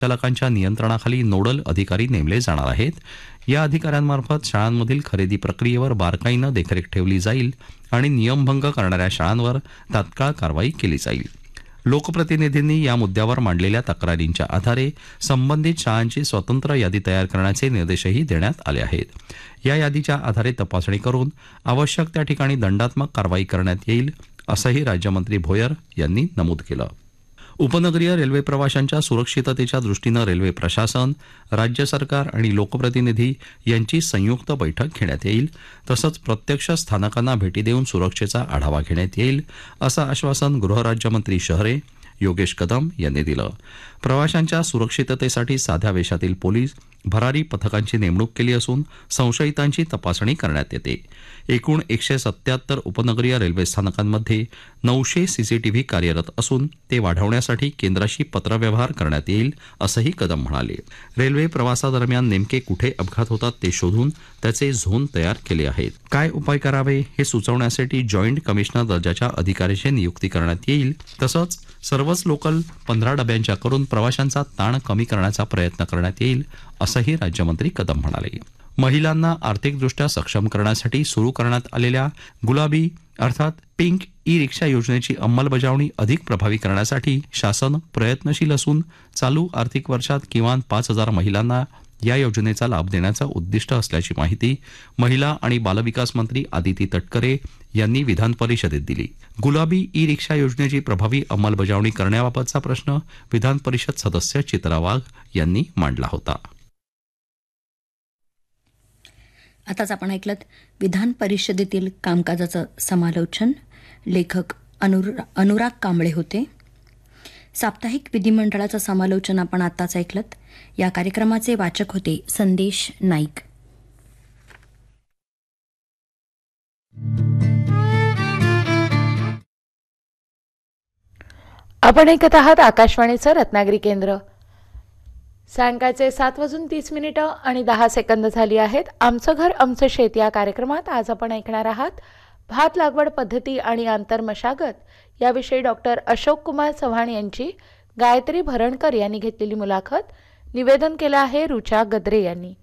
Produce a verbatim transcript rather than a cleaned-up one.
चालकांच्या नियंत्रणाखाली नोडल अधिकारी नेमले जाणार आहेत. या अधिकाऱ्यांमार्फत शाळांमधील खरेदी प्रक्रियेवर बारकाईनं देखरेख ठेवली जाईल आणि नियमभंग करणाऱ्या शाळांवर तात्काळ कारवाई केली जाईल. लोकप्रतिनिधींनी या मुद्द्यावर मांडलेल्या तक्रारींच्या आधारे संबंधित शाळांची स्वतंत्र यादी तयार करण्याचे निर्देशही देण्यात आले आहेत. या यादीच्या आधारे तपासणी करून आवश्यक त्या ठिकाणी दंडात्मक कारवाई करण्यात येईल, असंही राज्यमंत्री भोयर यांनी नमूद केलं. उपनगरीय रेल्वे प्रवाशांच्या सुरक्षिततेच्या दृष्टीनं रेल्वे प्रशासन, राज्य सरकार आणि लोकप्रतिनिधी यांची संयुक्त बैठक घेण्यात येईल. तसंच प्रत्यक्ष स्थानकांना भेटी देऊन सुरक्षेचा आढावा घेण्यात येईल, असं आश्वासन गृहराज्यमंत्री शहरे योगेश कदम यांनी दिलं. प्रवाशांच्या सुरक्षिततेसाठी साध्या वेशातील पोलीस भरारी पथकांची नेमणूक केली असून संशयितांची तपासणी करण्यात येते. एकूण एकशे सत्याहत्तर उपनगरीय रेल्वे स्थानकांमध्ये नऊशे सीसीटीव्ही कार्यरत असून ते वाढवण्यासाठी केंद्राशी पत्रव्यवहार करण्यात येईल, असंही कदम म्हणाले. रेल्वे प्रवासादरम्यान नेमके कुठे अपघात होतात ते शोधून त्याचे झोन तयार केले आहेत. काय उपाय करावे हे सुचवण्यासाठी जॉईंट कमिशनर दर्जाच्या अधिकाऱ्याची नियुक्ती करण्यात येईल. तसंच सर्वच लोकल पंधरा डब्यांच्या करून प्रवाशांचा ताण कमी करण्याचा प्रयत्न करण्यात येईल, असंही राज्यमंत्री कदम म्हणाले. महिलांना आर्थिकदृष्ट्या सक्षम करण्यासाठी सुरू करण्यात आलेल्या गुलाबी अर्थात पिंक ई रिक्षा योजनेची अंमलबजावणी अधिक प्रभावी करण्यासाठी शासन प्रयत्नशील असून चालू आर्थिक वर्षात किमान पाच हजार महिलांना या योजनेचा लाभ देण्याचं उद्दिष्ट असल्याची माहिती महिला आणि बालविकास मंत्री आदिती तटकरे यांनी विधान परिषदेत दिली. गुलाबी ई रिक्षा योजनेची प्रभावी अंमलबजावणी करण्याबाबतचा प्रश्न विधान परिषद सदस्य चित्रा वाघ यांनी मांडला होता. आताच आपण ऐकलं विधान परिषदेतील कामकाजाचं समालोचन. लेखक अनुरा अनुराग कांबळे होते. साप्ताहिक विधिमंडळाचं समालोचन आपण आताच ऐकलं. या कार्यक्रमाचे वाचक होते संदेश नाईक. आपण ऐकत आहात आकाशवाणीचं रत्नागिरी केंद्र. सायंकाळचे सात वाजून तीस मिनिटं आणि दहा सेकंद झाली आहेत. आमचं घर आमचं शेत या कार्यक्रमात आज आपण ऐकणार आहात भात लागवड पद्धती आणि आंतरमशागत याविषयी डॉक्टर अशोक कुमार चव्हाण यांची गायत्री भरणकर यांनी घेतलेली मुलाखत. निवेदन केलं आहे रुचा गद्रे यांनी.